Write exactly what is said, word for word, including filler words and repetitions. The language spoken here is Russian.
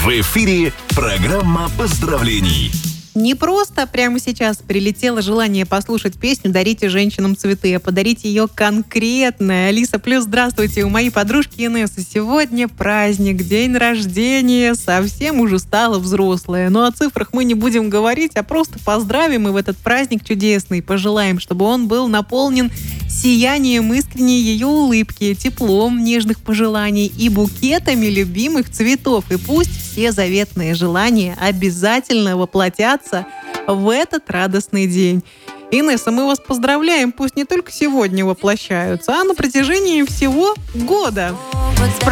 В эфире программа поздравлений. Не просто прямо сейчас прилетело желание послушать песню «Дарите женщинам цветы», а подарите ее конкретно. Алиса Плюс, здравствуйте, у моей подружки Инессы сегодня праздник, день рождения, совсем уже стала взрослая. Но о цифрах мы не будем говорить, а просто поздравим и в этот праздник чудесный пожелаем, чтобы он был наполнен сиянием искренней ее улыбки, теплом нежных пожеланий и букетами любимых цветов. И пусть все заветные желания обязательно воплотятся в этот радостный день. Инесса, мы вас поздравляем, пусть не только сегодня воплощаются, а на протяжении всего года.